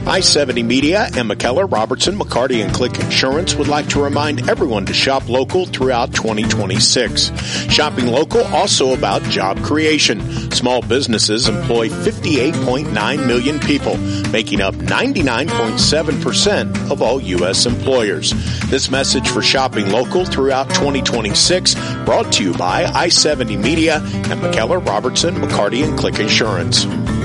I-70 Media and McKellar, Robertson, McCarty, and Click Insurance would like to remind everyone to shop local throughout 2026. Shopping local also about job creation. Small businesses employ 58.9 million people, making up 99.7% of all U.S. employers. This message for shopping local throughout 2026 brought to you by I-70 Media and McKellar, Robertson, McCarty, and Click Insurance.